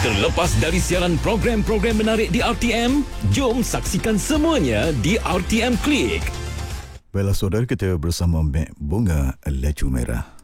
Terlepas dari siaran program-program menarik di RTM, jom saksikan semuanya di RTM Klik. Baiklah saudara, kita bersama Mek Bunga Lecu Merah.